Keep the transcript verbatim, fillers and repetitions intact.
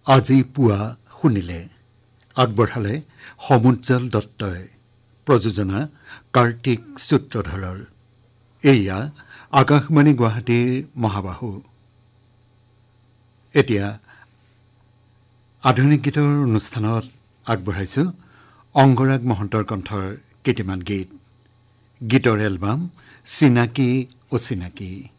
আজি পুৱা শুনিলে আগবঢ়ালে সমুজ্জ্বল দত্তই প্ৰযোজনা কাৰ্তিক সূত্ৰধৰৰ এয়া আকাশবাণী গুৱাহাটীৰ মহাবাহু এতিয়া আধুনিক গীতৰ অনুষ্ঠানত আগবঢ়াইছো অংগৰাগ মহন্তৰ কণ্ঠৰ কেইটামান গীত গীতৰ এলবাম চিনাকি অচিনাকি